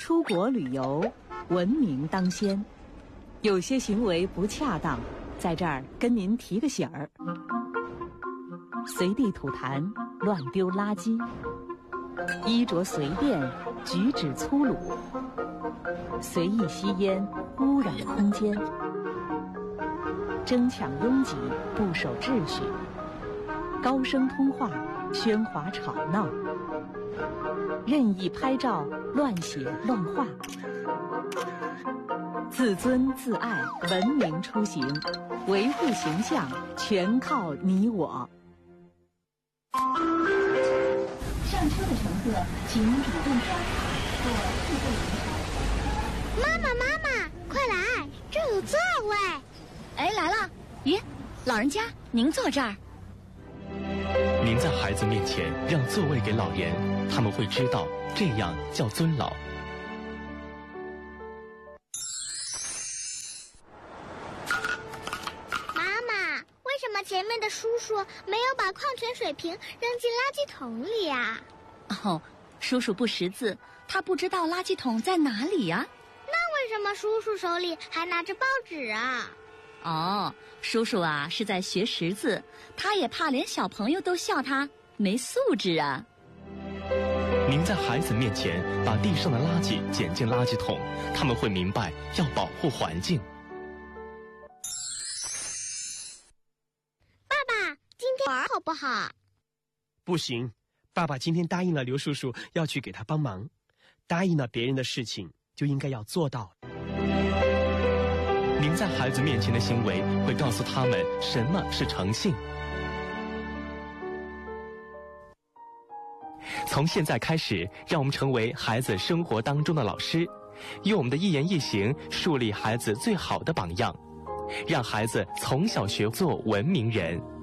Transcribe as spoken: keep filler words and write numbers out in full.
出国旅游，文明当先。有些行为不恰当，在这儿跟您提个醒儿：随地吐痰、乱丢垃圾，衣着随便，举止粗鲁，随意吸烟，污染空间，争抢拥挤，不守秩序，高声通话，喧哗吵闹，任意拍照，乱写乱画。自尊自爱，文明出行，维护形象全靠你我。上车的乘客请主动刷卡或自备银条。 妈妈妈妈，快来，这有座位。 哎，来了。咦，老人家您坐这儿。 您在孩子面前让座位给老人，他们会知道这样叫尊老。 前面的叔叔没有把矿泉水瓶扔进垃圾桶里呀、 啊？哦，叔叔不识字，他不知道垃圾桶在哪里呀、啊。 那为什么叔叔手里还拿着报纸啊？ 哦，叔叔啊是在学识字，他也怕连小朋友都笑他没素质啊。 您在孩子面前把地上的垃圾捡进垃圾桶，他们会明白要保护环境。 玩好不好？ 不行，爸爸今天答应了刘叔叔要去给他帮忙，答应了别人的事情就应该要做到。 您在孩子面前的行为会告诉他们什么是诚信。从现在开始，让我们成为孩子生活当中的老师，用我们的一言一行树立孩子最好的榜样，让孩子从小学做文明人。